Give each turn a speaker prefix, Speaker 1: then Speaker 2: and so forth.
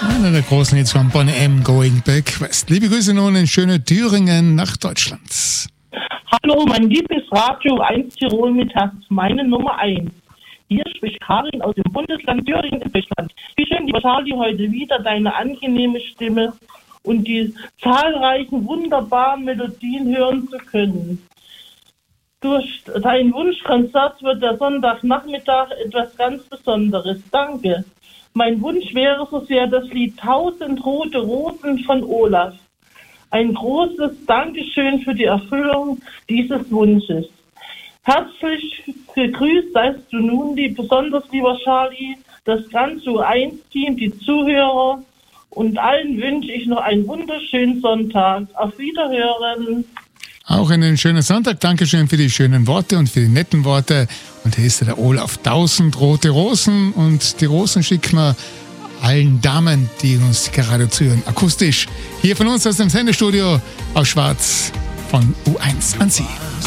Speaker 1: Einer der großen Hits von Boney M. Going Back West. Liebe Grüße nun in schöne Thüringen nach Deutschland.
Speaker 2: Hallo, mein liebes Radio 1 Tirol mit Herz, meine Nummer 1. Hier spricht Karin aus dem Bundesland Thüringen in Deutschland. Wie schön, lieber Charlie, heute wieder deine angenehme Stimme und die zahlreichen wunderbaren Melodien hören zu können. Durch dein Wunschkonzert wird der Sonntagnachmittag etwas ganz Besonderes. Danke. Mein Wunsch wäre so sehr das Lied 1000 rote Rosen von Olaf. Ein großes Dankeschön für die Erfüllung dieses Wunsches. Herzlich gegrüßt seist du nun, besonders lieber Charlie, das ganze U1-Team, die Zuhörer und allen wünsche ich noch einen wunderschönen Sonntag. Auf Wiederhören.
Speaker 1: Auch einen schönen Sonntag. Dankeschön für die schönen Worte und für die netten Worte. Und hier ist der Olaf. 1000 rote Rosen. Und die Rosen schicken wir allen Damen, die uns gerade zuhören, akustisch. Hier von uns aus dem Sendestudio aus Schwarz von U1 an Sie.